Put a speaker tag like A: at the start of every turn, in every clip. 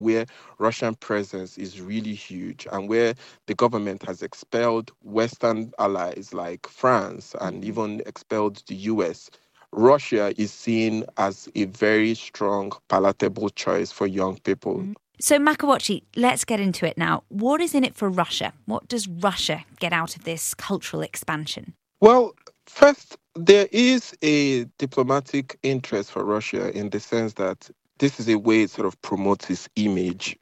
A: where Russian presence is really huge and where the government has expelled Western allies like France and even expelled the US. Russia is seen as a very strong, palatable choice for young people.
B: So, Makawachi, let's get into it now. What is in it for Russia? What does Russia get out of this cultural expansion?
A: Well, first, there is a diplomatic interest for Russia in the sense that this is a way it sort of promotes its image.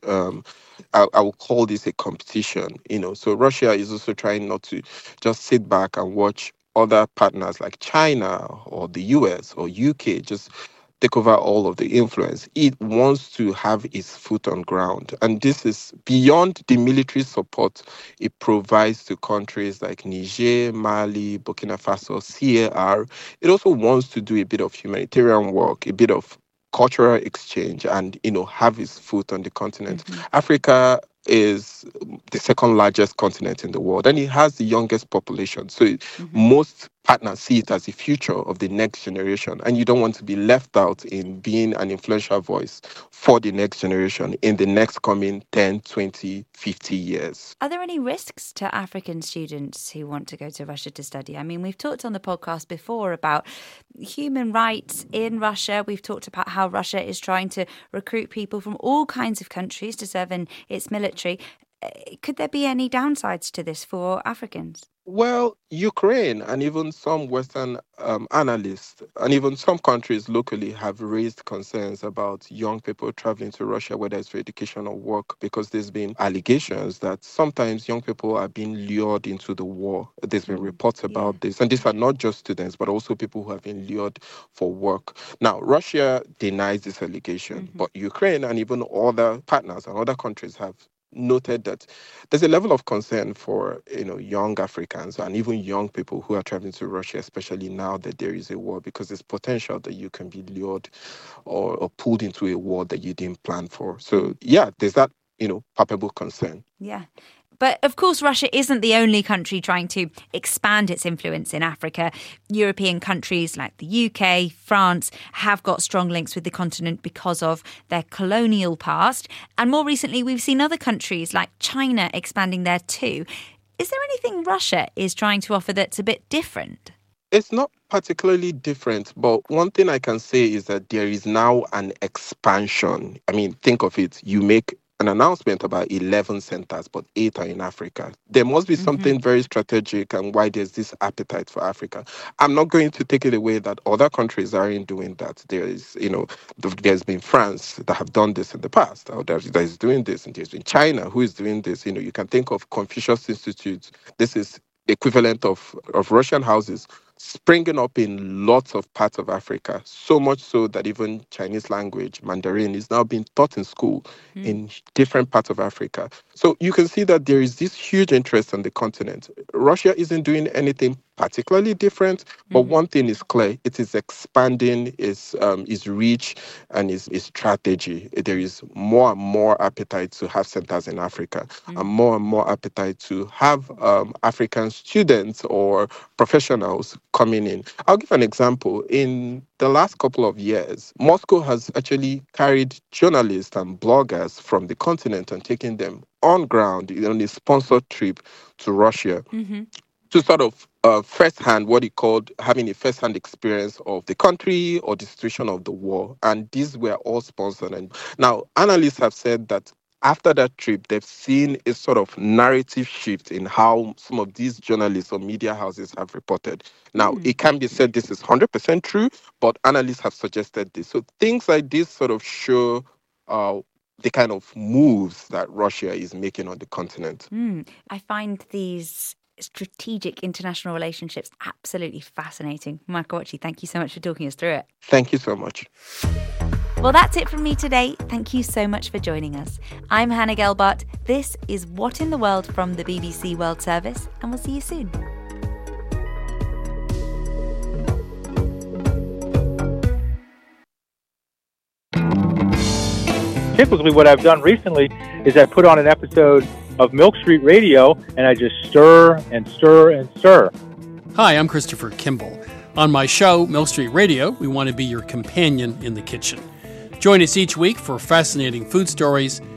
A: I will call this a competition, So Russia is also trying not to just sit back and watch other partners like China or the US or UK just take over all of the influence. It wants to have its foot on ground. And this is beyond the military support it provides to countries like Niger, Mali, Burkina Faso, CAR. It also wants to do a bit of humanitarian work, a bit of cultural exchange and, have its foot on the continent. Africa is the second largest continent in the world and it has the youngest population. So most partners see it as the future of the next generation. And you don't want to be left out in being an influential voice for the next generation in the next coming 10, 20, 50 years.
B: Are there any risks to African students who want to go to Russia to study? I mean, we've talked on the podcast before about human rights in Russia. We've talked about how Russia is trying to recruit people from all kinds of countries to serve in its military. Could there be any downsides to this for Africans?
A: Well, Ukraine and even some Western analysts and even some countries locally have raised concerns about young people traveling to Russia, whether it's for education or work, because there's been allegations that sometimes young people are being lured into the war. There's been reports about this. And these are not just students, but also people who have been lured for work. Now, Russia denies this allegation, but Ukraine and even other partners and other countries have noted that there's a level of concern for young Africans and even young people who are traveling to Russia, especially now that there is a war, because there's potential that you can be lured or pulled into a war that you didn't plan for. So yeah, there's that palpable concern.
B: Yeah. But of course, Russia isn't the only country trying to expand its influence in Africa. European countries like the UK, France have got strong links with the continent because of their colonial past. And more recently, we've seen other countries like China expanding there too. Is there anything Russia is trying to offer that's a bit different?
A: It's not particularly different, but one thing I can say is that there is now an expansion. I mean, think of it. You make an announcement about 11 centers, but 8 are in Africa. There must be something very strategic and why there's this appetite for Africa. I'm not going to take it away that other countries aren't doing that. There is, there's been France that have done this in the past, or that is doing this, and there's been China who is doing this. You can think of Confucius Institute. This is equivalent of Russian houses springing up in lots of parts of Africa, so much so that even Chinese language, Mandarin, is now being taught in school in different parts of Africa. So you can see that there is this huge interest on the continent. Russia isn't doing anything particularly different, but one thing is clear: it is expanding its reach and its strategy. There is more and more appetite to have centers in Africa, and more appetite to have African students or professionals coming in. I'll give an example. In the last couple of years, Moscow has actually carried journalists and bloggers from the continent and taken them on ground on a sponsored trip to Russia. To sort of firsthand, what he called having a firsthand experience of the country or the situation of the war. And these were all sponsored. And now analysts have said that after that trip, they've seen a sort of narrative shift in how some of these journalists or media houses have reported. Now, it can be said this is 100% true, but analysts have suggested this. So things like this sort of show the kind of moves that Russia is making on the continent.
B: I find these strategic international relationships absolutely fascinating. Makawachi, thank you so much for talking us through it.
A: Thank you so much.
B: Well, that's it from me today. Thank you so much for joining us. I'm Hannah Gelbart. This is What in the World from the BBC World Service, and we'll see you soon.
C: Typically, what I've done recently is I put on an episode of Milk Street Radio, and I just stir and stir and stir.
D: Hi, I'm Christopher Kimball. On my show, Milk Street Radio, we want to be your companion in the kitchen. Join us each week for fascinating food stories